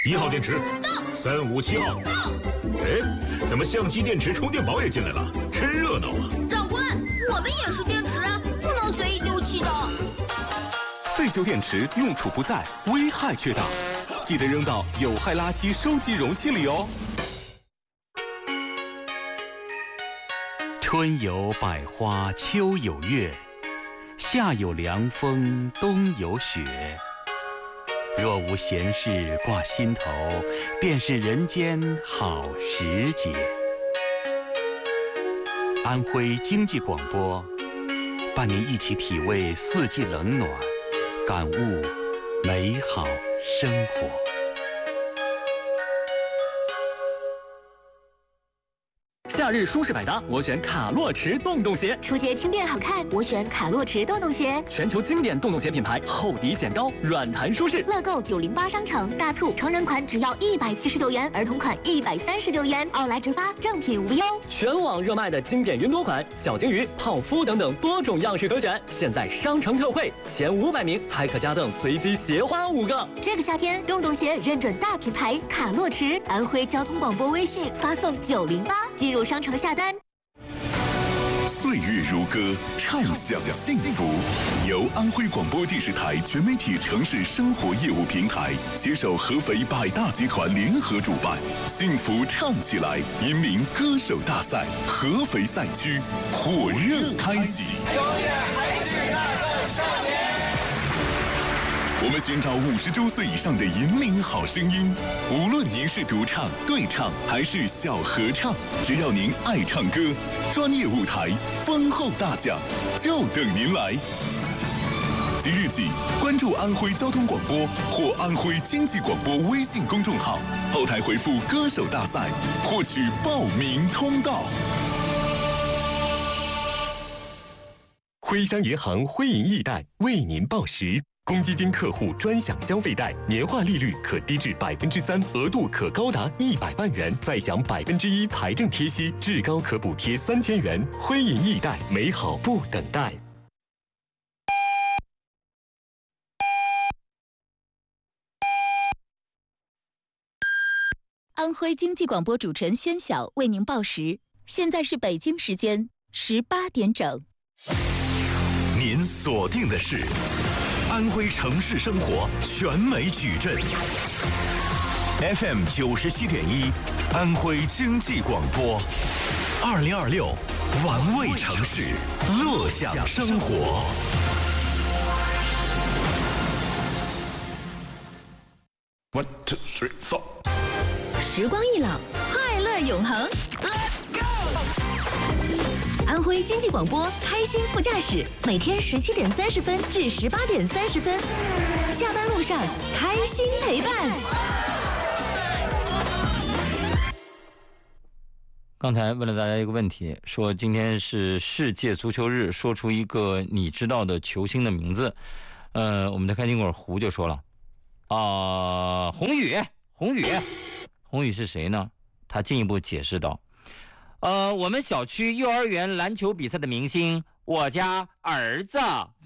1号电池到，357号到。哎，怎么相机、电池、充电宝也进来了？真热闹啊！ 长官，我们也是电池啊，不能随意丢弃的。 废旧电池用处不再，危害却大，记得扔到有害垃圾收集容器里哦。 春有百花，秋有月，夏有凉风，冬有雪。若无闲事挂心头，便是人间好时节。安徽经济广播，伴您一起体味四季冷暖，感悟美好生活。 夏日舒适百搭，我选卡洛驰洞洞鞋。 出街轻便好看，我选卡洛驰洞洞鞋。 全球经典洞洞鞋品牌，厚底显高，软弹舒适。 乐购908商城大促，成人款只要179元，儿童款139元，奥莱直发，正品无忧。 全网热卖的经典云朵款、小金鱼、泡芙等等多种样式可选。现在商城特惠，前500名还可加赠随机鞋花5个。 这个夏天，洞洞鞋认准大品牌卡洛驰。安徽交通广播微信发送908，进入商城下单。 岁月如歌，畅享幸福。由安徽广播电视台全媒体城市生活业务平台携手合肥百大集团联合主办，幸福唱起来引领歌手大赛合肥赛区火热开启。我们寻找50周岁以上的引领好声音，无论您是独唱、对唱还是小合唱，只要您爱唱歌，专业舞台、丰厚大奖就等您来。即日起，关注安徽交通广播或安徽经济广播微信公众号，后台回复"歌手大赛"，获取报名通道。 徽商银行徽银易贷为您报时。公积金客户专享消费贷，年化利率可低至3%，额度可高达100万元，再享1%财政贴息，至高可补贴3000元。徽银易贷，美好不等待。 安徽经济广播主持人宣晓为您报时，现在是北京时间18点整。 您锁定的是安徽城市生活全美矩阵 FM 97.1，安徽经济广播，2026玩味城市，乐享生活。 1、2、3、4。 时光一老，快乐永恒。Let's go！ 安徽经济广播开心副驾驶，每天17点30分至18点30分，下班路上开心陪伴。 刚才问了大家一个问题，说今天是世界足球日，说出一个你知道的球星的名字。我们的开心果胡就说了，宏宇是谁呢？他进一步解释道，我们小区幼儿园篮球比赛的明星，我家儿子。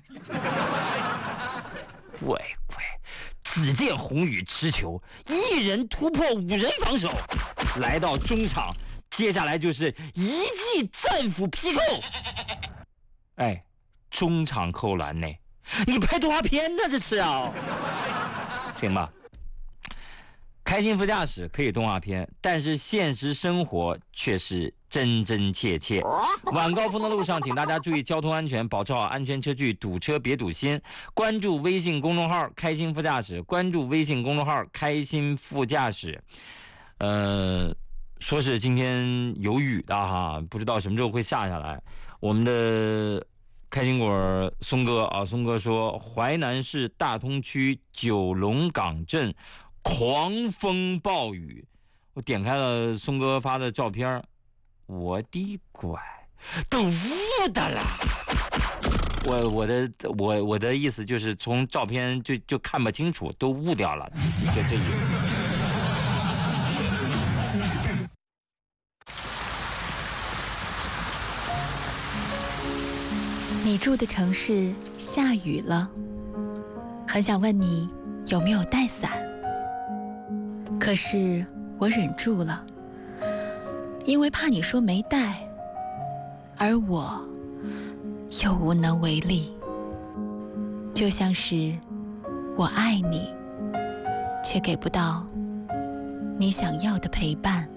乖，只见宏宇持球，一人突破5人防守，来到中场，接下来就是一记战斧劈扣。哎，中场扣篮呢？你拍动画片呢？这是啊？行吧。开心副驾驶可以动画片，但是现实生活却是真真切切。晚高峰的路上，请大家注意交通安全，保持好安全车距，堵车别堵心。关注微信公众号"开心副驾驶"，关注微信公众号"开心副驾驶"。说是今天有雨的哈，不知道什么时候会下来。我们的开心果松哥说，淮南市大通区九龙岗镇狂风暴雨。我点开了松哥发的照片，我的乖，都雾的了。我的意思就是从照片就看不清楚，都雾掉了，就这意思。 你住的城市下雨了，很想问你有没有带伞。 可是我忍住了，因为怕你说没带，而我又无能为力。就像是我爱你，却给不到你想要的陪伴。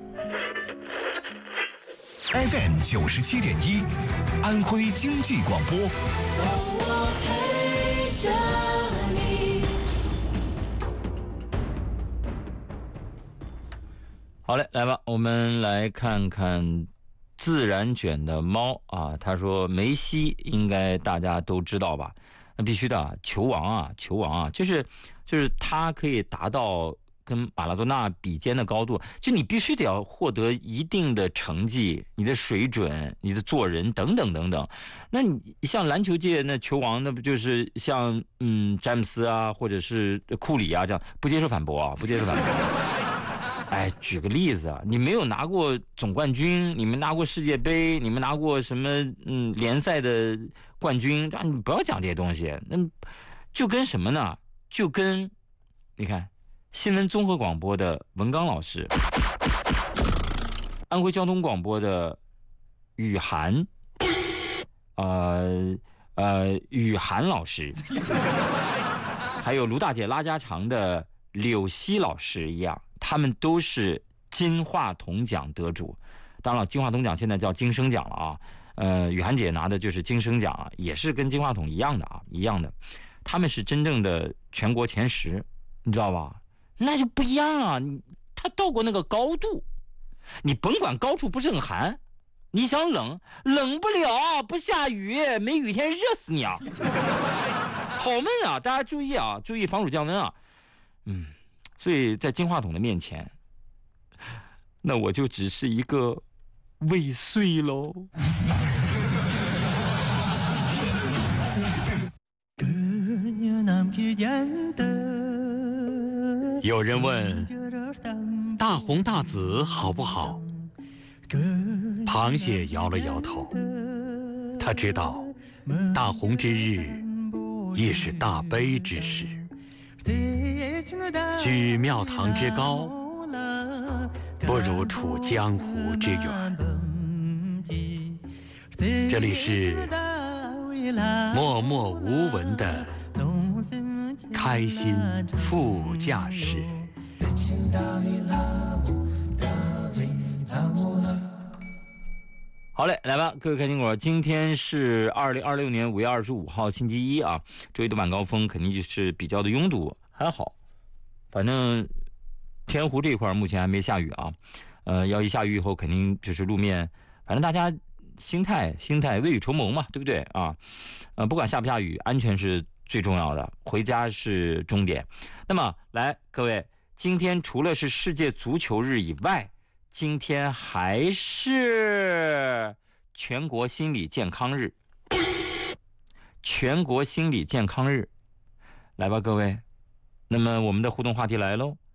FM 97.1，安徽经济广播。 我陪着你。 好嘞，来吧，我们来看看自然卷的猫啊。他说梅西应该大家都知道吧？那必须的啊，球王啊，就是他可以达到跟马拉多纳比肩的高度，就你必须得要获得一定的成绩，你的水准，你的做人等等等等。那你像篮球界那球王，那不就是像詹姆斯啊，或者是库里啊这样，不接受反驳。哎，举个例子啊，你没有拿过总冠军，你们拿过世界杯，你们拿过什么联赛的冠军，你不要讲这些东西。那就跟什么呢？就跟你看新闻综合广播的文刚老师，安徽交通广播的雨涵老师，还有卢大姐拉家常的柳溪老师一样。他们都是金话筒奖得主，当然了，金话筒奖现在叫金声奖了啊。雨涵姐拿的就是金声奖啊，也是跟金话筒一样的啊，一样的。他们是真正的全国前10，你知道吧？那就不一样啊，他到过那个高度，你甭管高处不是很寒，你想冷不了，不下雨，没雨天热死你啊，好闷啊！大家注意啊，注意防暑降温啊。所以在金话筒的面前，那我就只是一个未遂喽。 有人问大红大紫好不好？螃蟹摇了摇头，他知道大红之日亦是大悲之时。居庙堂之高，不如处江湖之远。这里是默默无闻的开心副驾驶。 好嘞，来吧，各位开心果，今天是2026年5月25号星期一啊，周一的晚高峰肯定就是比较的拥堵，还好，反正天湖这一块目前还没下雨啊，要一下雨以后肯定就是路面，反正大家心态未雨绸缪嘛，对不对啊？不管下不下雨，安全是最重要的，回家是终点。那么来，各位，今天除了是世界足球日以外，今天还是全国心理健康日。全国心理健康日，来吧，各位。那么我们的互动话题来喽。